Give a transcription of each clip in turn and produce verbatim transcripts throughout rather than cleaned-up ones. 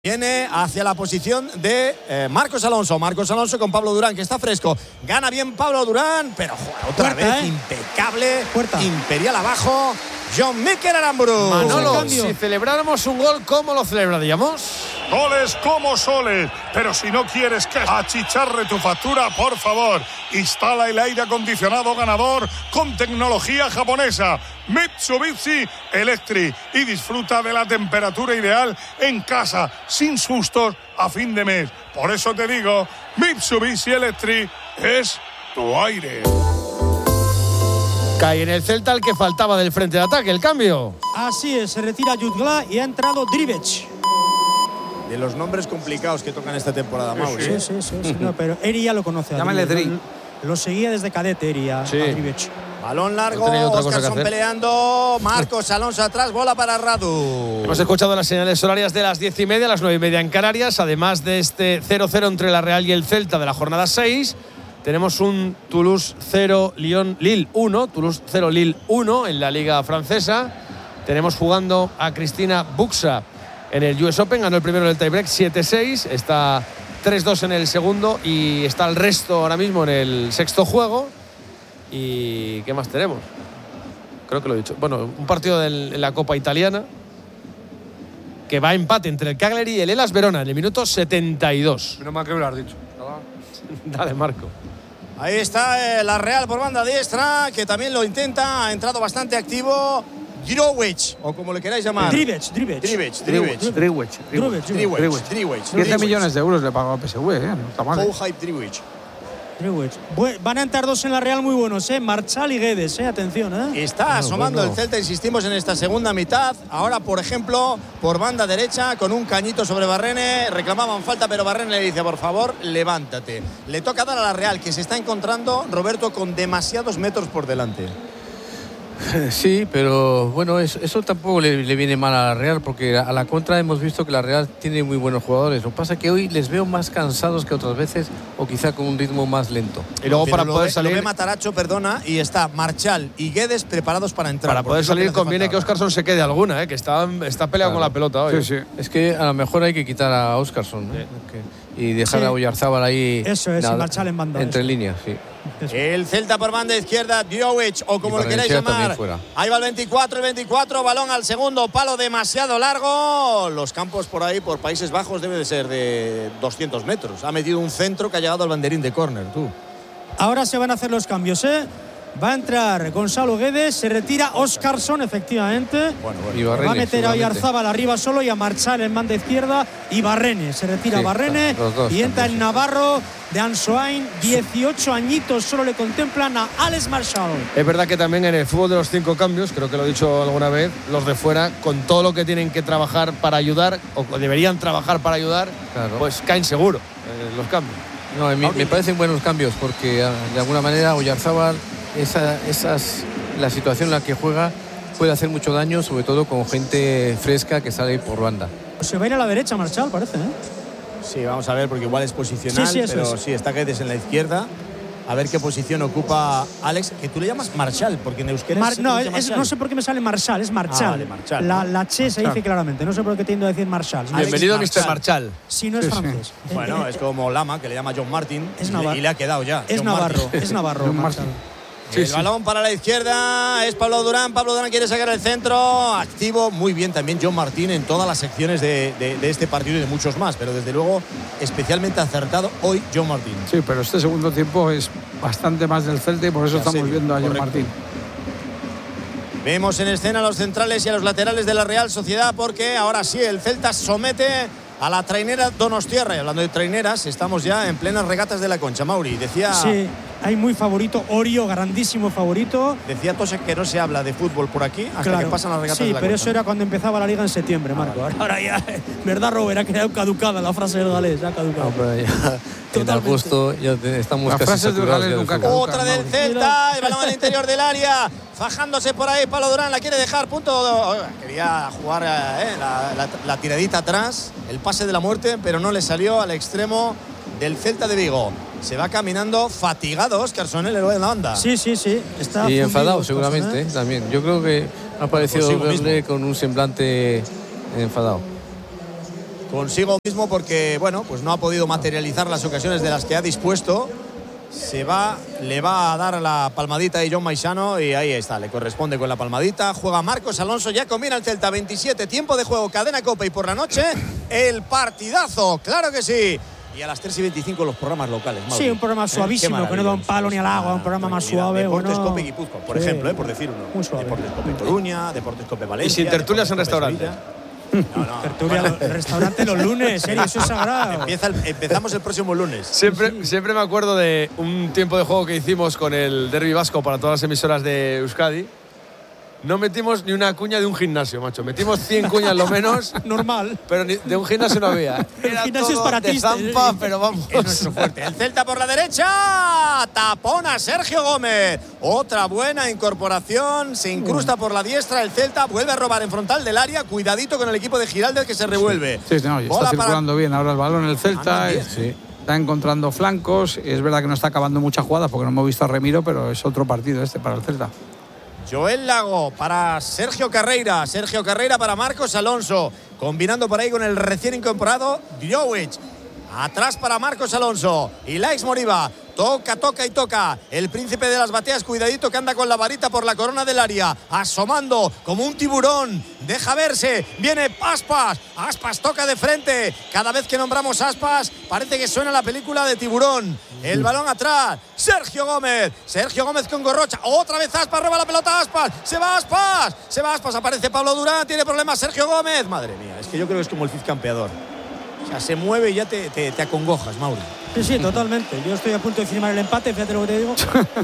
Viene hacia la posición de eh, Marcos Alonso. Marcos Alonso con Pablo Durán, que está fresco. Gana bien Pablo Durán, pero joder, otra Puerta, vez ¿eh? impecable. Puerta. Imperial abajo. John Mikel Aramburu. Manolo, si celebráramos un gol, ¿cómo lo celebraríamos? Goles como soles, pero si no quieres que achicharre tu factura, por favor, instala el aire acondicionado ganador con tecnología japonesa Mitsubishi Electric y disfruta de la temperatura ideal en casa, sin sustos a fin de mes. Por eso te digo, Mitsubishi Electric es tu aire. Cae en el Celta el que faltaba del frente de ataque, el cambio. Así es, se retira Jutgla y ha entrado Driveč. De los nombres complicados que tocan esta temporada, Mauri. Sí, sí, sí, sí no, pero Eri ya lo conoce. Llámale Dri. Lo, lo seguía desde cadete Eri a, Sí. a Driveč. Balón largo, No tenía otra cosa que Oscarson hacer. peleando, Marcos Alonso atrás, bola para Radu. Hemos escuchado las señales horarias de las diez y media, las nueve y media en Canarias, además de este cero cero entre la Real y el Celta de la jornada seis. Tenemos un Toulouse cero, Lyon, Lille uno, Toulouse cero, Lille uno en la Liga Francesa. Tenemos jugando a Cristina Buxa en el U S Open, ganó el primero del tiebreak siete seis, está tres dos en el segundo y está el resto ahora mismo en el sexto juego. ¿Y qué más tenemos? Creo que lo he dicho. Bueno, un partido del- en la Copa Italiana que va a empate entre el Cagliari y el Hellas Verona en el minuto setenta y dos. Menos mal que me lo has dicho. Dale, Marco. Ahí está eh, la Real por banda diestra, que también lo intenta, ha entrado bastante activo. Driveč, o como le queráis llamar. Driveč, Driveč. Driveč, Driveč. Driveč. Driveč, Driveč, Driveč. siete millones de euros le pagó a P S V, ¿eh? No está mal. Full hype Driveč. Driveč. Bu- Van a entrar dos en la Real muy buenos, ¿eh? Marchal y Guedes, ¿eh? Atención, ¿eh? Está asomando bueno. el Celta, insistimos en esta segunda mitad. Ahora, por ejemplo, por banda derecha, con un cañito sobre Barrene. Reclamaban falta, pero Barrene le dice, por favor, levántate. Le toca dar a la Real, que se está encontrando, Roberto, con demasiados metros por delante. Sí, pero bueno, eso, eso tampoco le, le viene mal a la Real, porque a la contra hemos visto que la Real tiene muy buenos jugadores. Lo que pasa es que hoy les veo más cansados que otras veces, o quizá con un ritmo más lento. Y luego Pero para lo poder ve- salir, Lo ve Mataracho, perdona, y está Marchal y Guedes preparados para entrar. para porque poder es lo salir le hace conviene falta que ahora. Oscarson se quede alguna, ¿eh? Que está, está peleado Claro. con la pelota hoy. Sí, sí. Es que a lo mejor hay que quitar a Óscarson, ¿no? Que- y dejar Sí. a Oyarzábal ahí. Eso es, y Marchal en banda, Entre eso. líneas, sí. El Celta por banda izquierda, Djovic, o como Y le queráis Valencia también llamar. fuera. Ahí va el veinticuatro, el veinticuatro, balón al segundo palo demasiado largo. Los campos por ahí, por Países Bajos, debe de ser de doscientos metros. Ha metido un centro que ha llegado al banderín de córner, tú. Ahora se van a hacer los cambios, ¿eh? Va a entrar Gonzalo Guedes, se retira Óscarson, efectivamente. Bueno, bueno. Y Va a Barrene, meter a seguramente. Oyarzábal arriba solo y a Marchal en banda izquierda y Barrene. Se retira Sí, Barrene los dos y entra cambios, el sí. Navarro de Ansoain. dieciocho añitos solo le contemplan a Alex Marshall. Es verdad que también en el fútbol de los cinco cambios, creo que lo he dicho alguna vez, los de fuera, con todo lo que tienen que trabajar para ayudar, o deberían trabajar para ayudar, Claro. pues caen seguro eh, los cambios. No, a mí me parecen buenos cambios, porque ah, de alguna manera Oyarzábal, esa, esas, la situación en la que juega puede hacer mucho daño, sobre todo con gente fresca que sale por banda. Se va a ir a la derecha Marshall, parece, ¿eh? Sí, vamos a ver, porque igual es posicional, Sí, sí, eso pero es. sí, está Guedes en la izquierda. A ver qué posición ocupa Alex, que tú le llamas Marchal, porque en euskera Mar- se no, pronuncia es- Marchal. no sé por qué me sale Marshall, es Marchal. Ah, vale, Marchal, la, ¿no? la Che se dice claramente, no sé por qué tiendo a decir Marshall. Alex Bienvenido, Marchal. mister Marchal. Si no es Sí, sí. francés. Bueno, Eh, es como Lama, que le llama John Martin, Es y, Navarro. le, y le ha quedado ya. es John Navarro, Martin. es Navarro. John Marshall. Martin. El Sí, sí. balón para la izquierda es Pablo Durán. Pablo Durán quiere sacar el centro. Activo muy bien también John Martín en todas las secciones de, de- de este partido y de muchos más. Pero desde luego, especialmente acertado hoy John Martín. Sí, pero este segundo tiempo es bastante más del Celta y por eso Ya estamos sé, viendo a John correcto. Martín. Vemos en escena a los centrales y a los laterales de la Real Sociedad, porque ahora sí el Celta somete a la trainera Donostiarra. Y hablando de traineras, estamos ya en plenas regatas de la Concha. Mauri, decía, Sí, hay muy favorito, Orio, grandísimo favorito. decía Tosek que no se habla de fútbol por aquí hasta Claro. que pasan las regatas sí, de la pero Concha. eso era cuando empezaba la liga en septiembre, Marco. vale. Ahora ya, ¿verdad, Robert? Ha quedado caducada la frase del galés, ha caducado. No, pero ya, en Totalmente. agosto ya te- estamos Las casi frases de saturados Gales ya de nunca fútbol. caducan. Otra del Mauri. Celta, el balón al interior del área, fajándose por ahí, Pablo Durán la quiere dejar, punto. Oiga, quería jugar eh, la, la- la tiradita atrás, el pase de la muerte, pero no le salió al extremo del Celta de Vigo. Se va caminando fatigado Óscarson, el héroe de la banda. Sí, sí, sí. Está Y fundido, enfadado Óscarson, seguramente, ¿eh? ¿eh? También. Yo creo que ha parecido Consigo verle mismo. con un semblante enfadado. consigo mismo porque, bueno, pues no ha podido materializar las ocasiones de las que ha dispuesto. Se va, le va a dar la palmadita a John Maisano y ahí está, le corresponde con la palmadita. Juega Marcos Alonso, ya combina el Celta. Veintisiete, tiempo de juego, cadena Cope, y por la noche el partidazo, claro que sí. Y a las tres y veinticinco los programas locales, Mauri. Sí, un programa suavísimo, que no da un palo ni al agua, un programa más suave. Deportes bueno. Cope Guipúzcoa, por Sí. ejemplo, eh, por decir uno. Muy suave. Deportes Cope Coruña, Deportes Cope Valencia. Y sin tertulias en Deportes Cope restaurantes. Sevilla. No, no. Tertulia, el restaurante los lunes, serio, eso es sagrado. Empieza el- empezamos el próximo lunes. Siempre, siempre me acuerdo de un tiempo de juego que hicimos con el Derbi Vasco para todas las emisoras de Euskadi. No metimos ni una cuña de un gimnasio, macho. Metimos cien cuñas lo menos, Normal. pero ni- de un gimnasio no había. Era gimnasio es todo para de ti, zampa, eh. pero vamos. Es nuestro fuerte. El Celta por la derecha. Tapona Sergio Gómez. Otra buena incorporación. Se incrusta por la diestra. El Celta vuelve a robar en frontal del área. Cuidadito con el equipo de Giraldez que se revuelve. Sí, sí, no, y Bola está para- circulando bien ahora el balón el Celta. Anda bien. Sí. Está encontrando flancos. Es verdad que no está acabando muchas jugadas porque no hemos visto a Remiro, pero es otro partido este para el Celta. Joel Lago para Sergio Carreira. Sergio Carreira para Marcos Alonso. Combinando por ahí con el recién incorporado Djovic. Atrás para Marcos Alonso. Y Laix Moriba. Toca, toca y toca. El príncipe de las bateas, cuidadito que anda con la varita por la corona del área. Asomando como un tiburón. Deja verse. Viene Aspas. Aspas toca de frente. Cada vez que nombramos Aspas, parece que suena la película de Tiburón. El balón atrás. Sergio Gómez. Sergio Gómez con Gorrocha. Otra vez Aspas. Roba la pelota Aspas. Se va Aspas. Se va Aspas. Aparece Pablo Durán. Tiene problemas Sergio Gómez. Madre mía. Es que yo creo que es como el Cid campeador. O sea, se mueve y ya te, te, te acongojas, Mauri. Sí, sí, totalmente. Yo estoy a punto de firmar el empate, fíjate lo que te digo.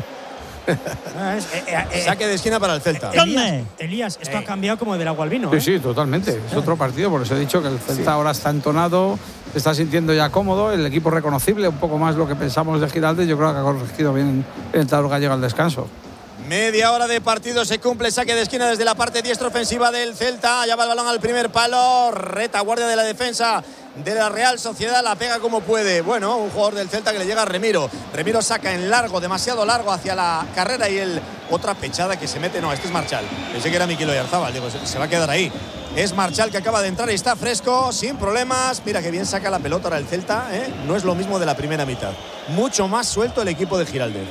Ah, es- eh, eh, eh, Saque de esquina para el Celta. Elías, Elías, esto Eh. ha cambiado como del agua al vino. Sí, ¿eh? sí, totalmente. Es otro partido, por eso he dicho que el Celta ahora está entonado, se está sintiendo ya cómodo, el equipo reconocible, un poco más lo que pensamos de Giraldez. Yo creo que ha corregido bien el Tauro Gallego al descanso. Media hora de partido, se cumple saque de esquina desde la parte diestra ofensiva del Celta. Allá va el balón al primer palo, retaguardia de la defensa de la Real Sociedad, la pega como puede. Bueno, un jugador del Celta que le llega a Remiro. Remiro saca en largo, demasiado largo hacia la carrera y el otra pechada que se mete. No, este es Marchal. Pensé que era Miquel Oyarzábal, digo, se, se va a quedar ahí. Es Marchal que acaba de entrar y está fresco, sin problemas. Mira que bien saca la pelota ahora el Celta, ¿eh? No es lo mismo de la primera mitad. Mucho más suelto el equipo de Giraldez.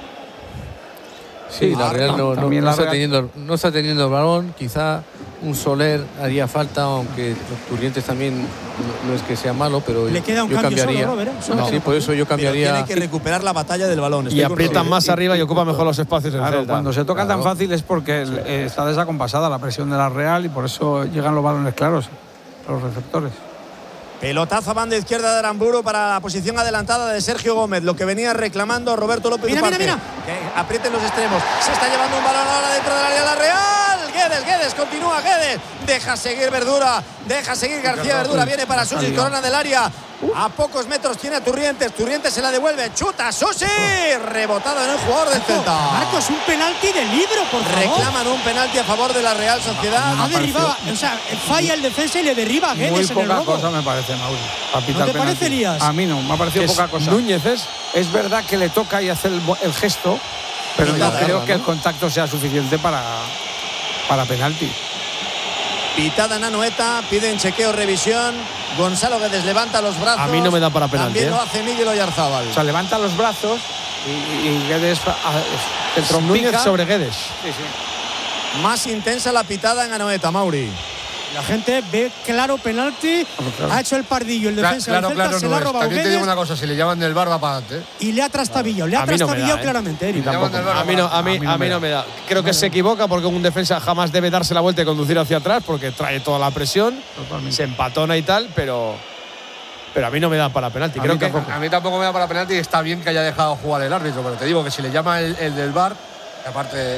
Sí, la Real no, no- También no la está Real- teniendo, no está teniendo el balón. Quizá un Soler haría falta, aunque los Turrientes también no, no es que sea malo, pero Le queda un yo cambio cambiaría. solo, Robert, ¿eh? Solo No, queda sí, por eso yo Pero cambiaría. tiene que recuperar la batalla del balón. Y Estoy con aprietan Rodri. más arriba y ocupa mejor los espacios en el Claro, Celta. cuando se toca tan Claro. fácil es porque eh, está desacompasada la presión de la Real y por eso llegan los balones claros a los receptores. Pelotazo a banda izquierda de Aramburu para la posición adelantada de Sergio Gómez. Lo que venía reclamando Roberto López Mira, Uparte. mira, Que aprieten los extremos. Se está llevando un balón ahora dentro del área de la Real. Guedes, Guedes, continúa Guedes. Deja seguir Verdura. Deja seguir García Verdura. Viene para Susi, corona del área. A pocos metros tiene a Turrientes. Turrientes se la devuelve. Chuta Susi. Rebotado en el jugador del Celta. Marcos, un penalti de libro, por favor. Reclaman un penalti a favor de la Real Sociedad. Ha derribado, o sea, falla el defensa y le derriba a Muy Guedes en el poca robo. cosa me parece, Mauri. para pitar ¿No te penalti. parece, Elías? A mí no, me ha parecido Que es poca cosa. Núñez es. Es verdad que le toca y hace el, bo- el gesto, pero Pitada, no creo ¿no? que el contacto sea suficiente para, para penalti. Pitada en Anoeta, piden chequeo, revisión. Gonzalo Guedes levanta los brazos. A mí no me da para penalti, También ¿eh? lo hace Miguel Oyarzábal. O sea, levanta los brazos y, y Guedes a- el trompica. Núñez sobre Guedes. Sí, sí. Más intensa la pitada en Anoeta, Mauri. La gente ve claro penalti. claro. Ha hecho el pardillo, el defensa Claro, del Celta, claro, se no la ha es. robado También te digo Guedes una cosa, si le llaman del bar va para adelante. ¿eh? y le ha trastabillado. Le ha A mí no me da, trastabillado ¿eh? claramente, Eric. Le llaman del bar A mí no, a mí, a mí no me da. Creo que se equivoca porque un defensa jamás debe darse la vuelta y conducir hacia atrás porque trae toda la presión, Totalmente. se empatona y tal, pero, pero a mí no me da para penalti. A Creo mí que tampoco. A mí tampoco me da para penalti y está bien que haya dejado jugar el árbitro, pero te digo que si le llama el, el del bar, aparte.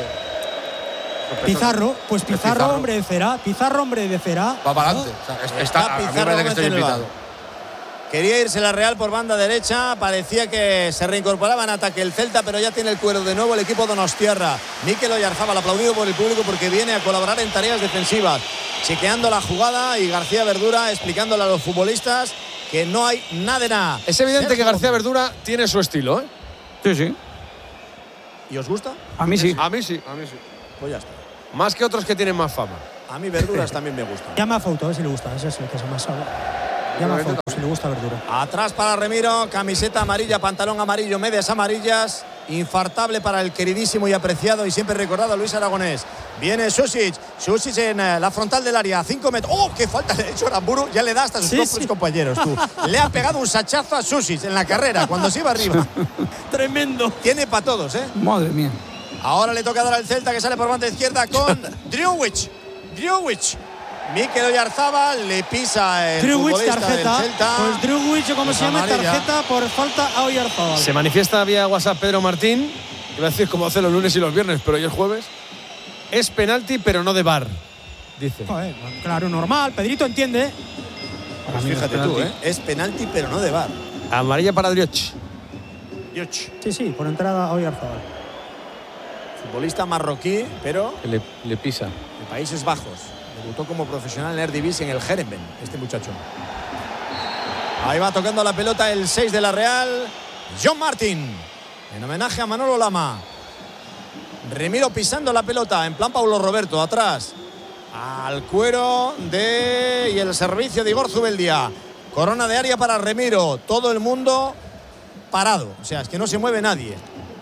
Pizarro, pues Es Pizarro, Pizarro. hombre de cera. Pizarro, hombre de cera. Va para adelante. O sea, es- Está está, a mí me Pizarro parece que Gómez estoy en el bar. invitado. Quería irse la Real por banda derecha, parecía que se reincorporaba en ataque el Celta, pero ya tiene el cuero de nuevo el equipo donostiarra. Mikel Oyarzábal, aplaudido por el público porque viene a colaborar en tareas defensivas, chequeando la jugada, y García Verdura explicándole a los futbolistas que no hay nada de nada. es evidente Sergio que García Gómez. Verdura tiene su estilo, ¿eh? Sí, sí. ¿Y os gusta? A mí sí. A mí sí. A mí sí. Pues ya está. Más que otros que tienen más fama. A mí Verduras también me gustan. Llama a Fauto, a ver si le gusta. Ese es el que se más sabe. Llama a foto, si le gusta verdura. Atrás para Remiro, camiseta amarilla, pantalón amarillo, medias amarillas. Infartable para el queridísimo y apreciado y siempre recordado Luis Aragonés. Viene Susic, Susic en eh, la frontal del área, cinco metros. ¡Oh, qué falta le ha hecho Aramburu! Ya le da hasta sus Sí, propios sí. compañeros, tú. Le ha pegado un sachazo a Susic en la carrera, cuando se iba arriba. Tremendo. Tiene para todos, ¿eh? Madre mía. Ahora le toca dar al Celta, que sale por banda izquierda con Driuwich. Driuwich. Mikel Oyarzábal le pisa el Driuwich, futbolista tarjeta. del Celta. Pues Driuwich, o como Pues se llama, amarilla. tarjeta por falta a Oyarzábal. Se manifiesta vía WhatsApp Pedro Martín. Iba a decir como hace los lunes y los viernes, pero hoy es jueves. Es penalti, pero no de V A R, dice. Joder, claro, normal. Pedrito entiende. Pues mí es fíjate tú, penalti. ¿eh? Es penalti, pero no de V A R. Amarilla para Drioch. Yuch. Sí, sí, por entrada a Oyarzábal. Futbolista marroquí, pero Que le, le pisa. de Países Bajos. Debutó como profesional en Eredivisie en el Herenveen, este muchacho. Ahí va tocando la pelota el seis de la Real, John Martin, en homenaje a Manolo Lama. Remiro pisando la pelota, en plan Paulo Roberto, atrás. Al cuero de... y el servicio de Igor Zubeldia. Corona de área para Remiro. Todo el mundo parado. O sea, es que no se mueve nadie.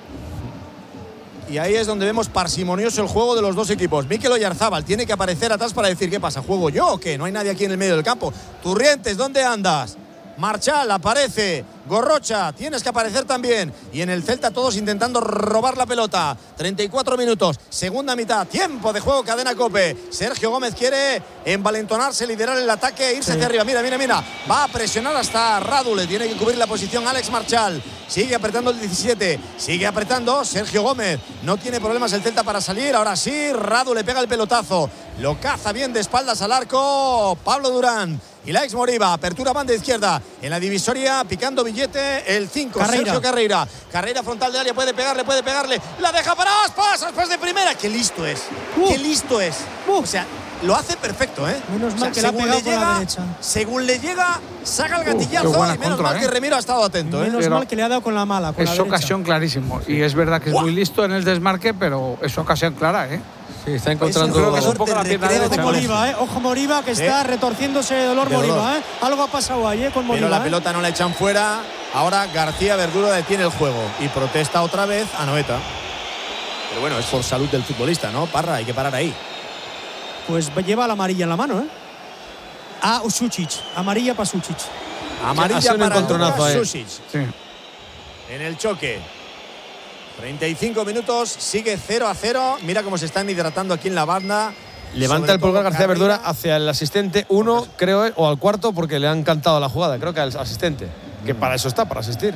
Y ahí es donde vemos parsimonioso el juego de los dos equipos. Mikel Oyarzábal tiene que aparecer atrás para decir: ¿qué pasa? ¿Juego yo o qué? No hay nadie aquí en el medio del campo. Turrientes, ¿dónde andas? Marchal aparece. Gorrocha, tienes que aparecer también. Y en el Celta todos intentando robar la pelota. treinta y cuatro minutos, segunda mitad, tiempo de juego, Cadena COPE. Sergio Gómez quiere envalentonarse, liderar el ataque e irse Sí. hacia arriba. Mira, mira, mira. Va a presionar hasta Radu. Le tiene que cubrir la posición Alex Marchal. Sigue apretando el diecisiete. Sigue apretando Sergio Gómez. No tiene problemas el Celta para salir. Ahora sí, Radu le pega el pelotazo. Lo caza bien de espaldas al arco Pablo Durán. Y la ex Moriba, apertura banda izquierda. En la divisoria, picando billete, el cinco, Carreira. Sergio Carreira. Carreira frontal de área, puede pegarle, puede pegarle. La deja para Aspas, Aspas de primera. ¡Qué listo es! Uh. ¡Qué listo es! Uh. O sea, lo hace perfecto, ¿eh? Menos O sea, mal que le ha según pegado con la llega, derecha. Según le llega, saca el qué gatillazo. buena Y menos contra, mal ¿eh? que Remiro ha estado atento, ¿eh? Menos Pero mal que le ha dado con la mala. Con Es la derecha. ocasión clarísimo. Y es verdad que es muy listo en el desmarque, pero es ocasión clara, ¿eh? Sí, está Creo encontrando. que es un poco la pierna recreo derecha. de Ojo colegio. Moriba, ¿eh? Ojo Moriba, que está retorciéndose de dolor De dolor. Moriba, ¿eh? Algo ha pasado ahí, ¿eh? Con Moriba. Pero la ¿eh? pelota no la echan fuera. Ahora García Verdura detiene el juego y protesta otra vez a Noeta. Pero bueno, es por salud del futbolista, ¿no? Parra, hay que parar ahí. Pues lleva la amarilla en la mano, ¿eh? A Sučić. Amarilla para Sučić. Ha Amarilla sido un para encontronazo Luka ahí. Sušić. Sí. En el choque. treinta y cinco minutos, sigue cero a cero. Mira cómo se están hidratando aquí en la banda. Levanta Sobre el pulgar todo García Verdura Carreira. hacia el asistente uno, creo, eh, o al cuarto, porque le han cantado la jugada, creo que al asistente. Que para eso está, para asistir.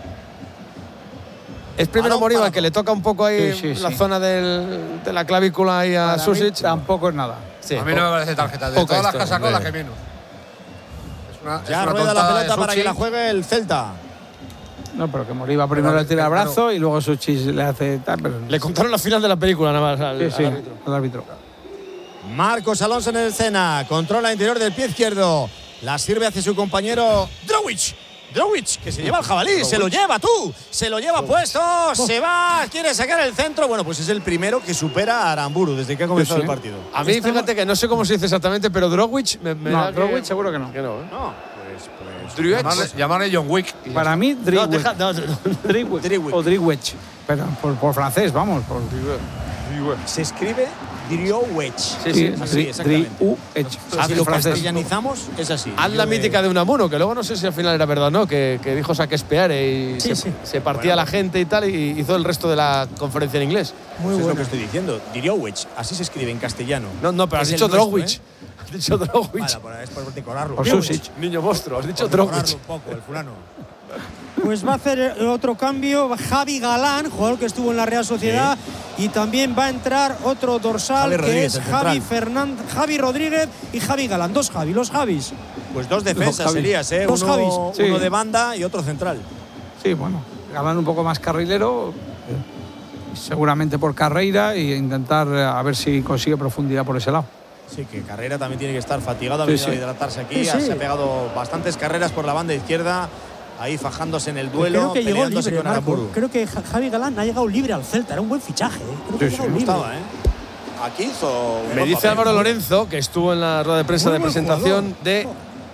Es primero Balón Moriba parado. que le toca un poco ahí Sí, sí, la sí. zona del- de la clavícula ahí a Para mí Sušić. tampoco es nada. Sí, A mí no me parece tarjeta. De poca todas las esto, que ha sacado, la hombre. que menos. Es una, es Ya una rueda la tontada de pelota para que Suchi. la juegue el Celta. No, pero que Moriba primero le tira el pero- brazo y luego Suchic le hace tal, pero Le contaron la final de la película nada más al, sí, sí, al árbitro. al árbitro. Marcos Alonso en escena. Controla el interior del pie izquierdo. La sirve hacia su compañero Drovic. Drovic, que se lleva el jabalí. Se lo lleva tú. Se lo lleva puesto. Se va. Quiere sacar el centro. Bueno, pues es el primero que supera a Aramburu desde que ha comenzado Sí, el sí. partido. A mí, fíjate que no sé cómo se dice exactamente, pero Drogovic me, me No, da que- Drogovic seguro que no. que no, ¿eh? No, pues, pues. Driuwich. Llamarle, llamarle John Wick. y Para mí, No, Driwich. deja, no, no, Driwich. Driwich. O Driwich. Pero por, por francés, vamos. Por, Se escribe Driuwich. Sí, sí, es así, Dri- exactamente. Driwich. Si lo castellanizamos, es así. Haz la Yo de- mítica de Unamuno, que luego no sé si al final era verdad o no, que, que dijo Saquespeare y Sí, se, sí. se partía la gente y tal, y hizo el resto de la conferencia en inglés. Muy Eso es lo bueno. que estoy diciendo. Driuwich. Así se escribe en castellano. No, no, pero has Es el dicho nuestro, Drogovic. ¿eh? Has dicho Drogovic. Vale, pues es por decorarlo. O Sušić. Niño monstruo, has dicho Por decorarlo Drogovic. un poco, el fulano. Pues va a hacer otro cambio Javi Galán, jugador que estuvo en la Real Sociedad, y también va a entrar otro dorsal Javi que Rodríguez, es el Javi central. Fernández, Javi Rodríguez y Javi Galán, dos Javi, los Javis. Pues dos defensas Javis. serías, ¿eh? Dos uno, Javis. Sí. uno de banda y otro central. Sí, bueno. Galán un poco más carrilero, eh, seguramente por Carreira, e intentar eh, a ver si consigue profundidad por ese lado. Sí, que Carrera también tiene que estar fatigado, ha Sí, venido sí. a hidratarse aquí, Sí, sí. se ha pegado bastantes carreras por la banda izquierda, ahí fajándose en el Pues duelo, creo que llegó peleándose libre, con Marco. Aramburu. Creo que Ja- Javi Galán ha llegado libre al Celta, era un buen fichaje. ¿eh? Creo que Sí, ha llegado sí, Me libre. gustaba, ¿eh? Aquí hizo un Me buen dice papel. Álvaro Lorenzo, que estuvo en la rueda de prensa Muy de buen presentación jugador. de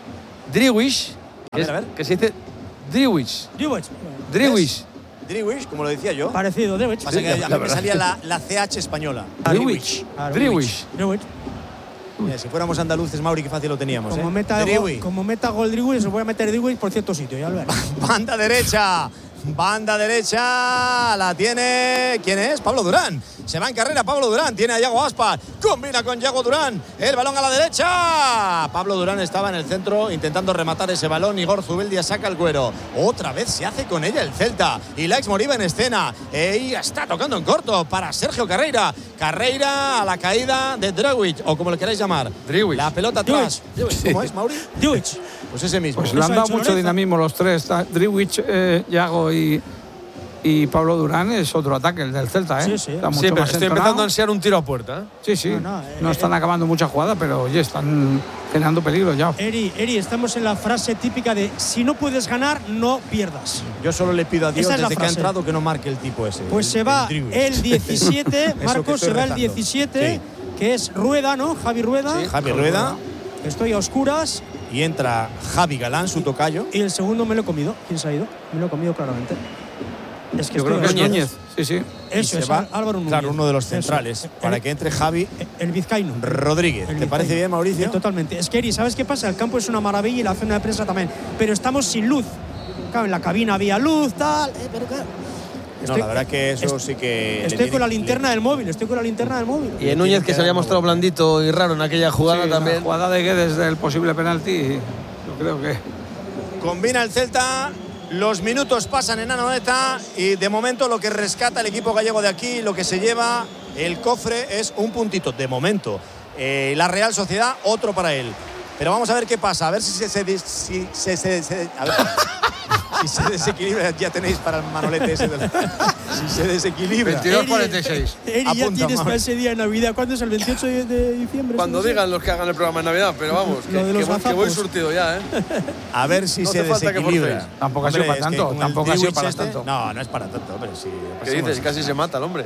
Driwish, A que, ver, a ver. es- que se dice Driwish. Driwish. Driwish. Driwish, como lo decía yo. Parecido, Driwish. Pasa que a mí la me verdad. salía la, la C H española. Driwish. Ah, Driwish. Driwish. Mira, si fuéramos andaluces, Mauri, qué fácil lo teníamos. Como ¿eh? meta, Driwish. gol, como meta gol Driwish, os voy a meter Driwish por cierto sitio, ya lo verás. Banda derecha. Banda derecha. La tiene. ¿Quién es? Pablo Durán. Se va en carrera Pablo Durán. Tiene a Yago Aspas. Combina con Yago Durán. El balón a la derecha. Pablo Durán estaba en el centro intentando rematar ese balón. Igor Zubeldia saca el cuero. Otra vez se hace con ella el Celta. Y Laix Moriba en escena. Y está tocando en corto para Sergio Carreira. Carreira a la caída de Driwish. O como le queráis llamar. Driwish. La pelota atrás. Driwish. ¿Cómo es, Mauri? Driwish. Pues ese mismo. Pues le han Eso ha dado hecho mucho Lorenzo. dinamismo los tres. Driwish, eh, Yago y, y Pablo Durán es otro ataque, el del Celta, ¿eh? Sí, sí. Está mucho Sí, pero más estoy entonado. empezando a ansiar un tiro a puerta. ¿eh? Sí, sí. No, No, no, eh, están eh. acabando muchas jugadas, pero oye, están generando peligro ya. Eri, Eri, estamos en la frase típica de si no puedes ganar, no pierdas. Yo solo le pido a Dios Esa es la desde que ha frase. entrado que no marque el tipo ese. Pues el- se va Driwish. el diecisiete, Eso que Marcos, estoy se va el rezando. diecisiete, Sí. que es Rueda, ¿no? Javi Rueda. Javi Rueda. Estoy a oscuras Y entra Javi Galán, su tocayo. y el segundo me lo he comido. ¿Quién se ha ido? Me lo he comido claramente. Es que Yo creo estoy que a es oscuras. Núñez. Sí, sí. Y Eso se es, va, Álvaro Núñez. claro, uno de los Eso. centrales. El- Para que entre Javi El Vizcaíno. Rodríguez. El ¿Te parece Vizcaíno. bien, Mauricio? Eh, Totalmente. Es que, Eri, ¿sabes qué pasa? El campo es una maravilla y la zona de prensa también. Pero estamos sin luz. Claro, en la cabina había luz, tal. eh, pero claro. No, Estoy- la verdad que eso est- sí que. le Estoy tiene- con la le- linterna del móvil, estoy con la linterna del móvil. Y en Núñez, que se había mostrado blandito y raro en aquella jugada Sí, también. La jugada de Guedes del posible penalti, yo creo que. Combina el Celta. Los minutos pasan en Anoeta y de momento lo que rescata el equipo gallego de aquí, lo que se lleva el cofre es un puntito. De momento. Eh, la Real Sociedad, otro para él. Pero vamos a ver qué pasa. A ver si se, se, des- si se, se- se- a ver, si se desequilibra. Ya tenéis para el manolete ese. Del, si se desequilibra. veintidós cuarenta y seis. Eri, ya Apunta, tienes Mauro. para ese día de Navidad. ¿Cuándo es el veintiocho de, de diciembre? Cuando ¿Sí? digan los que hagan el programa en Navidad, pero vamos, que, Lo de los que voy, que voy gazapos. surtido ya, ¿eh? A ver si No se hace falta que desequilibra. forcéis. Tampoco ha sido para es que tanto, con el tampoco ha sido Driwish para este- tanto. No, no es para tanto, pero sí. ¿Qué dices? Casi se mata el hombre.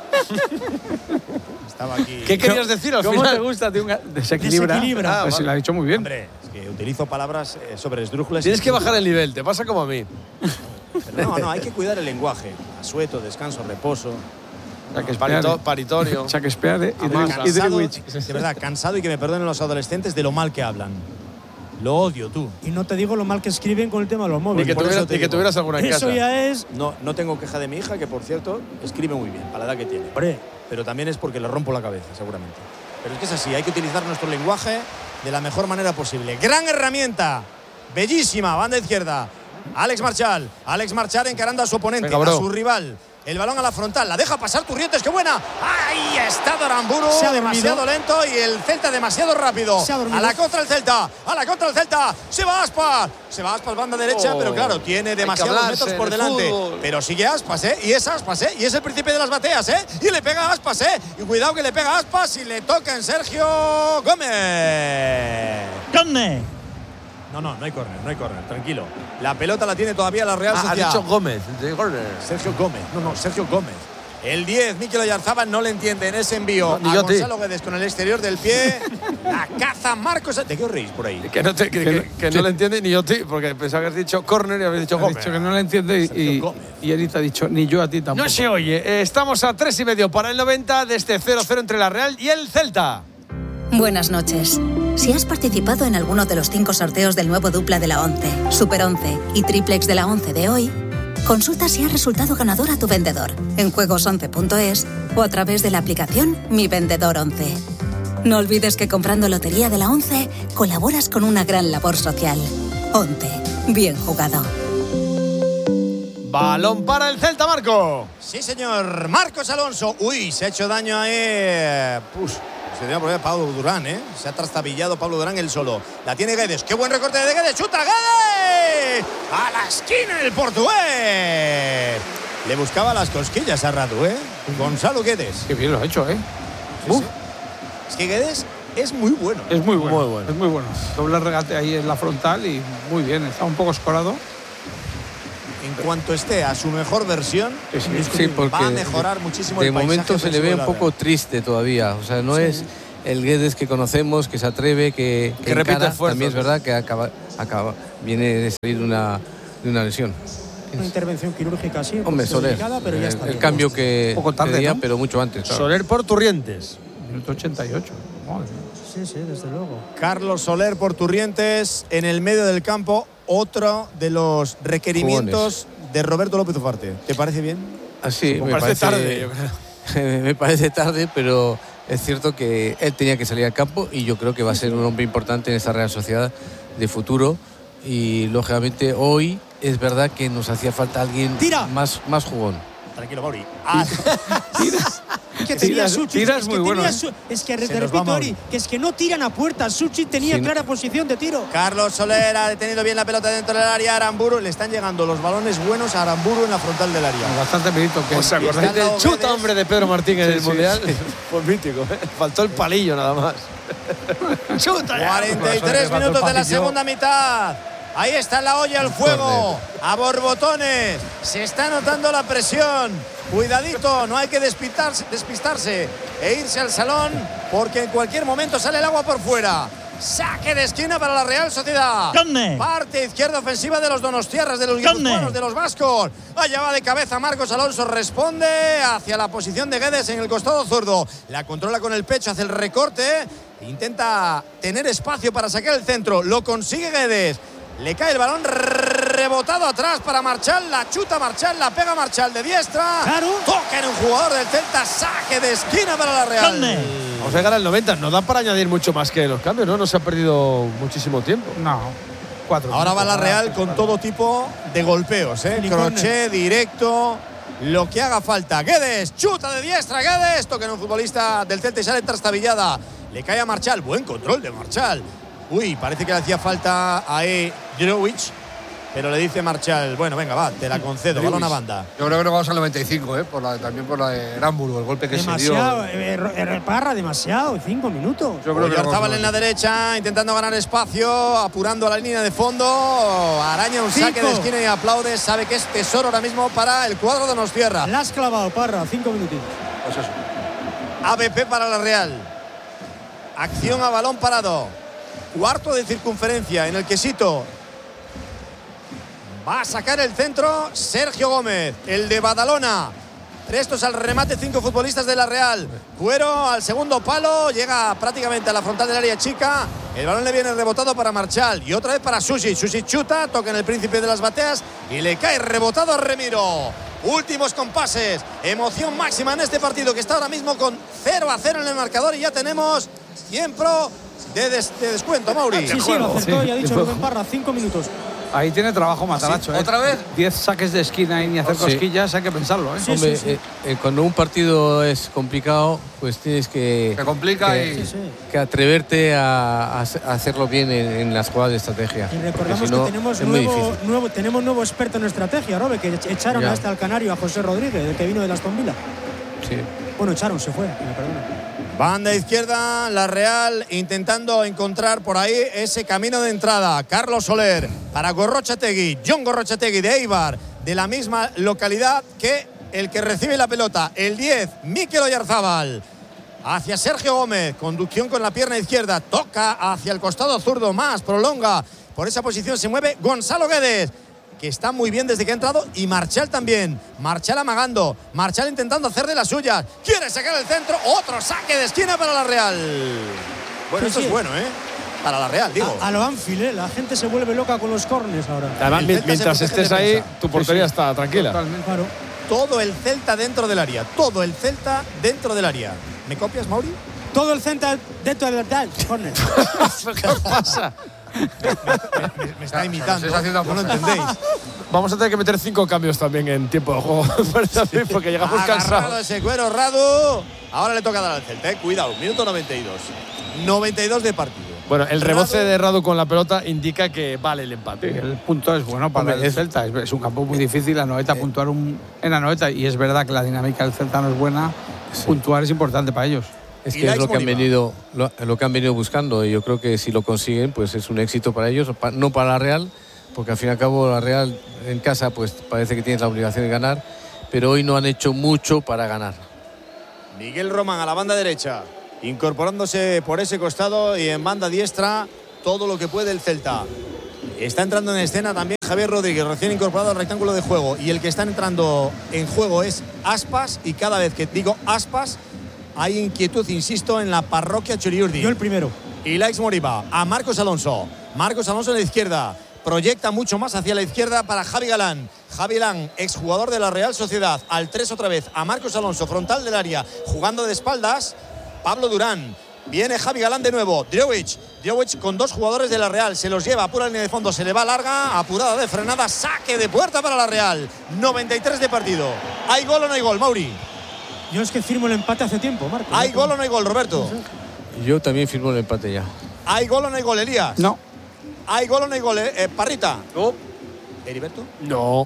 Estaba aquí. ¿Qué querías decir al ¿Cómo final? te gusta? Tío? Desequilibra. Desequilibra. Ah, Pues sí, vale. lo ha dicho muy bien. Hombre, es que utilizo palabras eh, sobre esdrújulas. Tienes que bajar el nivel, te pasa como a mí. Pero no, no, hay que cuidar el lenguaje. Asueto, descanso, reposo. Parito- paritorio. Shakespeare y, Además, Dri- y Cansado, Driwish. de verdad, cansado y que me perdonen los adolescentes de lo mal que hablan. Lo odio, tú. Y no te digo lo mal que escriben con el tema de los Y móviles. que, por tuviera- eso te y que digo. tuvieras alguna en Eso casa. ya es. No, no tengo queja de mi hija, que por cierto, escribe muy bien, para la edad que tiene. Hombre, Pero también es porque le rompo la cabeza, seguramente. Pero es que es así, hay que utilizar nuestro lenguaje de la mejor manera posible. Gran herramienta, bellísima, banda izquierda. Alex Marchal, Alex Marchal encarando a su oponente, Venga, bro. a su rival. El balón a la frontal, la deja pasar Turrientes, qué buena. Ahí está Doramburu, Se ha dormido. demasiado lento y el Celta demasiado rápido. Se ha dormido. A la contra el Celta, a la contra el Celta. Se va Aspas, se va Aspas, banda derecha, Oh, pero claro, tiene hay que demasiados hablarse metros por de delante. fútbol. Pero sigue Aspas, ¿eh? Y es Aspas, ¿eh? Y es el príncipe de las bateas, ¿eh? Y le pega a Aspas, ¿eh? Y cuidado que le pega a Aspas y le toca en Sergio Gómez. ¿dónde? No, no, no hay córner, no hay córner, tranquilo. La pelota la tiene todavía la Real Ah, ha Sociedad. dicho Gómez, de Gorner. Sergio Gómez, no, no, Sergio Gómez. El diez, Mikel Oyarzabal no le entiende en ese envío No, ni a yo a ti. Gonzalo Guedes con el exterior del pie. La caza Marcos. ¿De qué os reís por ahí? Que no, te- que, que- que no le entiende ni yo a ti, porque pensaba que has dicho Corner y habías dicho Ha Gómez. dicho que no le entiende y, Sergio y, Gómez. y Eric ha dicho ni yo a ti tampoco. No se oye. Eh, Estamos a tres y medio para el noventa de este cero cero entre la Real y el Celta. Buenas noches. Si has participado en alguno de los cinco sorteos del nuevo dupla de la once, Super once y Triplex de la once de hoy, consulta si has resultado ganador a tu vendedor en juegos once punto es o a través de la aplicación Mi Vendedor once. No olvides que comprando Lotería de la once colaboras con una gran labor social. once. Bien jugado. Balón para el Celta, Marco. Sí, señor. Marcos Alonso. Uy, se ha hecho daño ahí. Pus. Se tenía problema Pablo Durán, ¿eh? Se ha trastabillado Pablo Durán él solo. La tiene Guedes. ¡Qué buen recorte de Guedes! ¡Chuta Guedes! ¡A la esquina el portugués! Le buscaba las cosquillas a Radu, ¿eh? Gonzalo Guedes. Qué bien lo ha hecho, ¿eh? Sí, sí. Es que Guedes es muy bueno. Es muy bueno, Muy bueno. Es muy bueno. Doble regate ahí en la frontal y muy bien. Está un poco escorado. En cuanto esté a su mejor versión, Sí, porque va a mejorar muchísimo de el paisaje momento se le ve ofensivo un de la poco Real. triste todavía. O sea, no Sí. es el Guedes que conocemos, que se atreve, que, que, que repite encara. esfuerzos. También es verdad que acaba, acaba, viene de salir de una, de una lesión. Una intervención quirúrgica así. Hombre, Soler, pero ya el, está el bien. cambio que Un poco tarde, pedía, ¿no? pero mucho antes. Claro. Soler por Turrientes. Minuto ochenta y ocho. Madre mía. Sí, sí, desde luego. Carlos Soler por Turrientes en el medio del campo. Otro de los requerimientos Jugones. de Roberto López Ufarte. ¿Te parece bien? Así, Me me parece parece, tarde, yo creo. me parece tarde, pero es cierto que él tenía que salir al campo y yo creo que va a ser un hombre importante en esta Real Sociedad de futuro. Y lógicamente hoy es verdad que nos hacía falta alguien ¡Tira! más, más jugón. Tranquilo, Mauri. Ah, Que tenía Tiras- Suchi, tiras es muy que bueno, tenía ¿eh? Su- es que Se te nos repito, va Mauri. Ori, que es que no tiran a puerta. Suchi tenía Sí. clara posición de tiro. Carlos Soler ha detenido bien la pelota dentro del área. Aramburu, le están llegando los balones buenos a Aramburu en la frontal del área. Bastante mérito que ¿Os acordáis está del Guedes. chuta, hombre, de Pedro Martín en Sí, el sí, Mundial? sí. Pues mítico, ¿eh? Faltó el palillo nada más. ¡Chuta! ya. cuarenta y tres minutos de la segunda mitad. Ahí está la olla al fuego. A borbotones. Se está notando la presión. Cuidadito, no hay que despistarse, despistarse e irse al salón porque en cualquier momento sale el agua por fuera. Saque de esquina para la Real Sociedad. ¿Dónde? Parte izquierda ofensiva de los donostiarras, de los guipuzcoanos, de los vascos. Allá va de cabeza Marcos Alonso. Responde hacia la posición de Guedes en el costado zurdo. La controla con el pecho, hace el recorte. Intenta tener espacio para sacar el centro. Lo consigue Guedes. Le cae el balón rebotado atrás para Marchal. La chuta Marchal, la pega Marchal de diestra. Claro. Toca en un jugador del Celta. Saque de esquina para la Real. ¿Dónde? Vamos a llegar al noventa. No da para añadir mucho más que los cambios, ¿no? No se ha perdido muchísimo tiempo. No. Cuatro. Ahora va la minutos, Real nada, con todo tipo de golpeos, ¿eh? Unicornio. Crochet, directo, lo que haga falta. Guedes, chuta de diestra, Guedes. Toca en un futbolista del Celta y sale trastabillada. Le cae a Marchal. Buen control de Marchal. Uy, parece que le hacía falta a E. Jurovic, pero le dice Marchal, bueno, venga, va, te la concedo, balón a banda. Yo creo que nos vamos al noventa y cinco, ¿eh? Por la, también por la de Aramburu, el golpe que Demasiado. se dio. eh, eh, Parra, demasiado. Cinco minutos. Yo creo que nos Oyarzábal vamos en la derecha, intentando ganar espacio, apurando a la línea de fondo. Araña un saque Cinco. de esquina y aplaude. Sabe que es tesoro ahora mismo para el cuadro de Donostiarra. La has clavado, Parra. Cinco minutitos. Pues eso. A B P para la Real. Acción a balón parado. Cuarto de circunferencia en el quesito. Va a sacar el centro Sergio Gómez, el de Badalona. Prestos al remate, cinco futbolistas de la Real. Cuero al segundo palo, llega prácticamente a la frontal del área chica. El balón le viene rebotado para Marchal y otra vez para Susi. Susi chuta, toca en el príncipe de las bateas y le cae rebotado a Remiro. Últimos compases, emoción máxima en este partido que está ahora mismo con cero a cero en el marcador y ya tenemos tiempo de, des de descuento, Mauri. Sí, sí, lo acertó. sí. Ya ha dicho Rubén Parra. Cinco minutos. Ahí tiene trabajo Mataracho. ¿eh? ¿Otra vez? Diez saques de esquina y ni hacer Sí. cosquillas, hay que pensarlo. ¿eh? Sí, Hombre, sí, sí. eh, eh, cuando un partido es complicado, pues tienes que, Se complica que, y. Sí, sí. que atreverte a, a hacer- a hacerlo bien en, en las jugadas de estrategia. Y Porque recordamos si no, que tenemos es muy nuevo, difícil. nuevo, tenemos nuevo experto en estrategia, Robe, que echaron Ya. a este al Canario, a José Rodríguez, el que vino de Aston Villa. Sí. Bueno, echaron, se fue. Me perdona. Banda izquierda, la Real intentando encontrar por ahí ese camino de entrada. Carlos Soler para Gorrochategui, John Gorrochategui de Eibar, de la misma localidad que el que recibe la pelota. El diez, Mikel Oyarzábal. Hacia Sergio Gómez, conducción con la pierna izquierda, toca hacia el costado zurdo, más, prolonga. Por esa posición se mueve Gonzalo Guedes, que está muy bien desde que ha entrado, y Marchal también. Marchal amagando, Marchal intentando hacer de las suyas. Quiere sacar el centro, otro saque de esquina para la Real. Bueno, Sí, esto sí. es bueno, ¿eh? Para la Real, digo. A, a lo Anfield, ¿eh? La gente se vuelve loca con los corners ahora. Además, El mi- Celta se mientras protege estés en ahí, defensa. tu portería Sí, sí. está tranquila. Totalmente. Claro. Todo el Celta dentro del área, todo el Celta dentro del área. ¿Me copias, Mauri? Todo el centro dentro del corner. ¿Qué pasa? Me, me está imitando, estáis haciendo no lo aposta. entendéis. Vamos a tener que meter cinco cambios también en tiempo de juego, parece a mí, porque llegamos Agarrado cansados. ese cuero, Radu. Ahora le toca dar al Celta, eh. Cuidado, minuto noventa y dos. noventa y dos de partido. Bueno, el reboce Radu. de Radu con la pelota indica que vale el empate. El punto es bueno para Hombre, el es- Celta. Es, es un campo muy difícil. La Noeta, puntuar un, en la Noeta. Y es verdad que la dinámica del Celta no es buena. Puntuar es importante para ellos. Es Y que es Laix lo que han Moriba. venido lo, lo que han venido buscando y yo creo que si lo consiguen pues es un éxito para ellos, pa- no para la Real, porque al fin y al cabo la Real en casa pues parece que tiene la obligación de ganar, pero hoy no han hecho mucho para ganar. Miguel Román a la banda derecha. incorporándose por ese costado y en banda diestra todo lo que puede el Celta. Está entrando en escena también Javier Rodríguez, recién incorporado al rectángulo de juego. Y el que está entrando en juego es Aspas. Y cada vez que digo Aspas, hay inquietud, insisto, en la parroquia Churiurdi. Yo el primero. Y Laix Moriba a Marcos Alonso. Marcos Alonso en la izquierda. Proyecta mucho más hacia la izquierda para Javi Galán. Javi Galán, exjugador de la Real Sociedad. Al tres otra vez a Marcos Alonso, frontal del área. Jugando de espaldas, Pablo Durán. Viene Javi Galán de nuevo. Djovic. Djovic con dos jugadores de la Real. Se los lleva, apura la línea de fondo. Se le va larga. Apurada de frenada. Saque de puerta para la Real. noventa y tres de partido. ¿Hay gol o no hay gol, Mauri? Yo es que firmo el empate hace tiempo, Marco. ¿Hay gol o no hay gol, Roberto? Yo también firmo el empate ya. ¿Hay gol o no hay gol, Elías? No. ¿Hay gol o no hay gol, eh? Parrita? No. ¿Heriberto? No.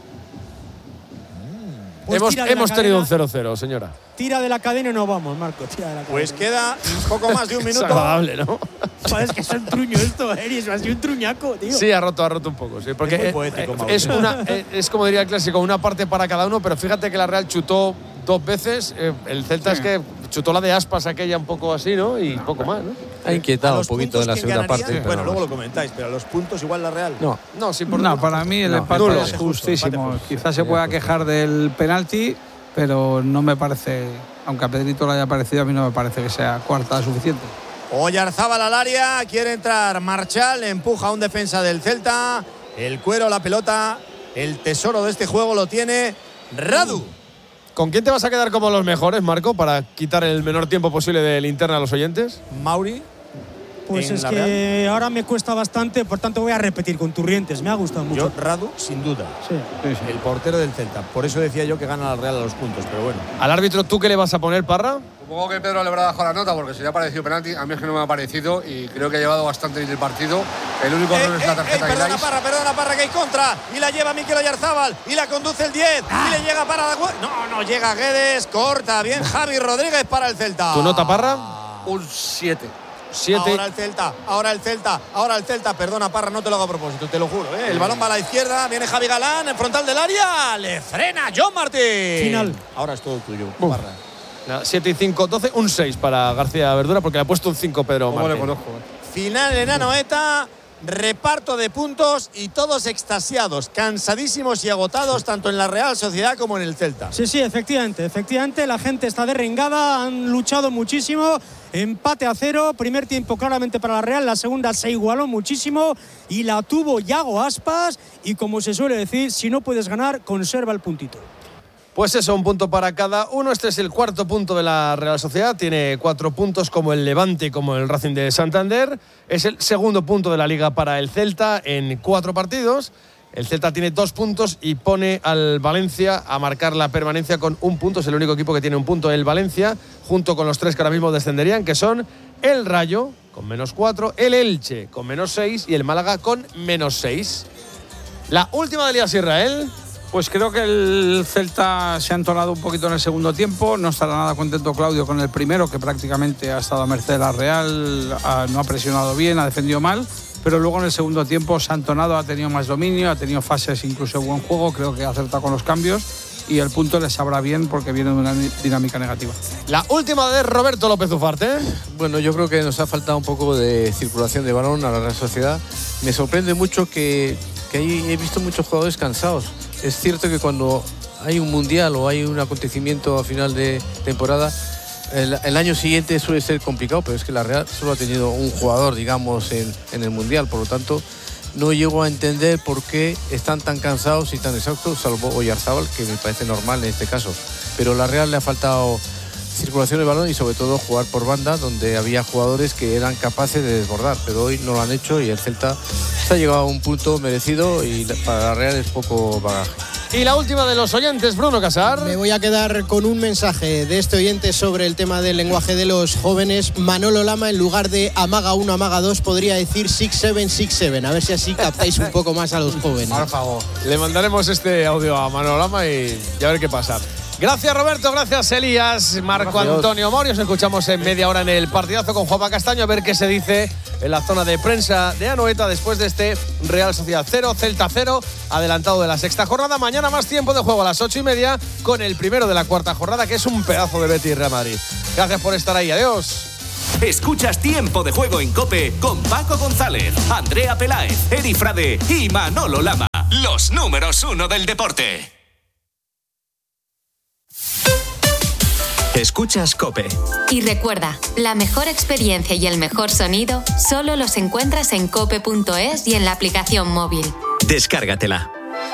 Pues hemos tira de hemos la tenido cadena. un cero cero, señora. Tira de la cadena y nos vamos, Marco. Tira de la cadena. Pues queda un poco más de un Es minuto. agradable, ¿no? Joder, es que es un truño esto, Eri. Es así un truñaco, tío. Sí, ha roto, ha roto un poco, sí. Porque Es muy eh, poético, eh, Mauro. es, una, eh, es como diría el clásico, una parte para cada uno, pero fíjate que la Real chutó dos veces. Eh, el Celta es que chutó la de Aspas aquella un poco así, ¿no? Y poco más, ¿no? Ha inquietado A un los poquito puntos, en la ¿quién segunda ganaría? parte. Bueno, pero luego no. lo comentáis, pero a los puntos igual la Real. No, No, sí, por No, para mí el No, empate nulo. es justísimo. Quizás se pueda quejar del penalti, pero no me parece, aunque a Pedrito le haya parecido, a mí no me parece que sea cuarta suficiente. Oyarzábal al área, quiere entrar Marchal, empuja a un defensa del Celta. El cuero, la pelota, el tesoro de este juego lo tiene Radu. ¿Con quién te vas a quedar como los mejores, Marco, para quitar el menor tiempo posible de linterna a los oyentes? Mauri. Pues en es la que ahora me cuesta bastante, por tanto voy a repetir con Turrientes. Me ha gustado mucho. Yo, Radu, sin duda. Sí. El portero del Celta. Por eso decía yo que gana la Real a los puntos, pero bueno. Al árbitro, ¿tú qué le vas a poner, Parra? Supongo que Pedro le habrá dejado la nota porque si le ha parecido penalti, a mí es que no me ha parecido y creo que ha llevado bastante bien el partido. El único Ey, error es la ey, tarjeta ey, de perdona Ilais. Parra, perdona Parra, que hay contra. Y la lleva Mikel Oyarzábal. Y la conduce el diez. Y le llega para la. No, no llega Guedes. Corta bien Javi Rodríguez para el Celta. ¿Tu nota, Parra? Un siete. Siete. Ahora el Celta, ahora el Celta, ahora el Celta. Perdona, Parra, no te lo hago a propósito, te lo juro. ¿eh? El balón va a la izquierda, viene Javi Galán, en frontal del área. Le frena John Martín. Final. Ahora es todo tuyo, Uf. Parra. Nada, siete y cinco, doce, un seis para García Verdura, porque le ha puesto un cinco Pedro ¿Cómo le Martín. conozco? eh? Final en Anoeta, reparto de puntos y todos extasiados, cansadísimos y agotados tanto en la Real Sociedad como en el Celta. Sí, sí, efectivamente, efectivamente, la gente está derrengada, han luchado muchísimo, empate a cero, primer tiempo claramente para la Real, la segunda se igualó muchísimo y la tuvo Yago Aspas y como se suele decir, si no puedes ganar, conserva el puntito. Pues eso, un punto para cada uno. Este es el cuarto punto de la Real Sociedad. Tiene cuatro puntos como el Levante y como el Racing de Santander. Es el segundo punto de la Liga para el Celta en cuatro partidos. El Celta tiene dos puntos y pone al Valencia a marcar la permanencia con un punto. Es el único equipo que tiene un punto, el Valencia, junto con los tres que ahora mismo descenderían, que son el Rayo con menos cuatro, el Elche con menos seis y el Málaga con menos seis. La última del Elías Israel. Pues creo que el Celta se ha entonado un poquito en el segundo tiempo. No estará nada contento Claudio con el primero, que prácticamente ha estado a merced de la Real, ha- no ha presionado bien, ha defendido mal. Pero luego en el segundo tiempo se ha entonado, ha tenido más dominio, ha tenido fases incluso de buen juego. Creo que ha acertado con los cambios y el punto le sabrá bien porque viene de una ni- dinámica negativa. La última de Roberto López Ufarte. Bueno, yo creo que nos ha faltado un poco de circulación de balón a la Real Sociedad. Me sorprende mucho que, que hay- he visto muchos jugadores cansados. Es cierto que cuando hay un mundial o hay un acontecimiento a final de temporada, el, el año siguiente suele ser complicado, pero es que la Real solo ha tenido un jugador, digamos, en, en el mundial. Por lo tanto, no llego a entender por qué están tan cansados y tan exhaustos, salvo Oyarzábal, que me parece normal en este caso. Pero a la Real le ha faltado circulación de balón y sobre todo jugar por banda, donde había jugadores que eran capaces de desbordar, pero hoy no lo han hecho y el Celta se ha llegado a un punto merecido y para la Real es poco bagaje. Y la última de los oyentes, Bruno Casar. Me voy a quedar con un mensaje de este oyente sobre el tema del lenguaje de los jóvenes. Manolo Lama, en lugar de amaga uno, amaga dos, podría decir six seven six seven. A ver si así captáis un poco más a los jóvenes. Por favor. Le mandaremos este audio a Manolo Lama y, y a ver qué pasa. Gracias, Roberto. Gracias, Elías. Marco Gracias. Antonio Mori. Os escuchamos en media hora en el partidazo con Juanma Castaño. A ver qué se dice en la zona de prensa de Anoeta después de este Real Sociedad cero, Celta cero, adelantado de la sexta jornada. Mañana más tiempo de juego a las ocho y media con el primero de la cuarta jornada, que es un pedazo de Betis Real Madrid. Gracias por estar ahí. Adiós. Escuchas Tiempo de Juego en COPE con Paco González, Andrea Peláez, Eri Frade y Manolo Lama. Los números uno del deporte. Escuchas COPE. Y recuerda, la mejor experiencia y el mejor sonido solo los encuentras en cope punto es y en la aplicación móvil. Descárgatela.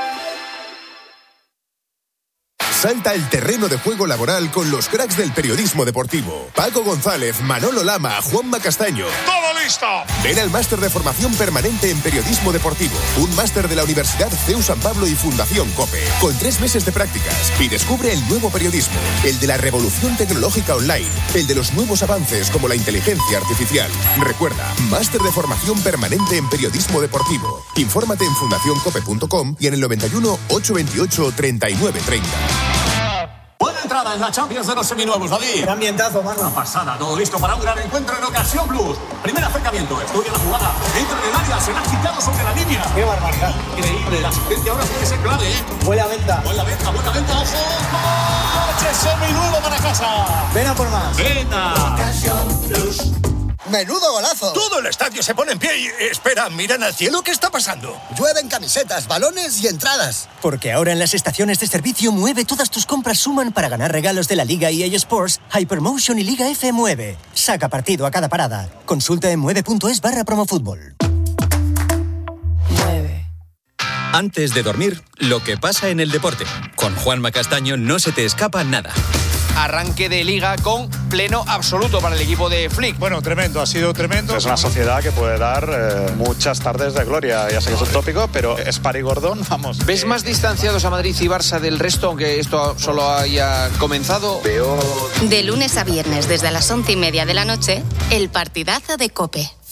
Salta el terreno de juego laboral con los cracks del periodismo deportivo. Paco González, Manolo Lama, Juanma Castaño. ¡Todo listo! Ven al máster de formación permanente en periodismo deportivo. Un máster de la Universidad C E U San Pablo y Fundación COPE. Con tres meses de prácticas. Y descubre el nuevo periodismo. El de la revolución tecnológica online. El de los nuevos avances como la inteligencia artificial. Recuerda, máster de formación permanente en periodismo deportivo. Infórmate en fundación cope punto com y en el noventa y uno, ochocientos veintiocho, treinta y nueve treinta. Buena entrada en la Champions de los seminuevos, David. Qué ambientazo, mano. Una pasada, todo listo para un gran encuentro en Ocasión Plus. Primer acercamiento, estudia la jugada, entra en el área, se la ha quitado sobre la línea. Qué barbaridad. Increíble, la asistencia ahora tiene que ser clave, ¿eh? Buena venta. Buena venta, buena venta, ojo. ¡Coche seminuevo para casa! Ven a por más. Venta. Ocasión Plus. ¡Menudo golazo! Todo el estadio se pone en pie y... Espera, miran al cielo, ¿qué está pasando? Llueven camisetas, balones y entradas. Porque ahora en las estaciones de servicio Mueve todas tus compras suman para ganar regalos de la Liga E A Sports, Hypermotion y Liga F Mueve. Saca partido a cada parada. Consulta en mueve punto es barra promofútbol. Antes de dormir, lo que pasa en el deporte. Con Juanma Castaño no se te escapa nada. Arranque de liga con pleno absoluto para el equipo de Flick. Bueno, tremendo, ha sido tremendo. Es una sociedad que puede dar eh, muchas tardes de gloria. Ya sé que es un tópico, pero Spar y Gordón, vamos. ¿Ves eh, más distanciados a Madrid y Barça del resto, aunque esto solo haya comenzado? Veo... De lunes a viernes, desde las once y media de la noche, el partidazo de COPE.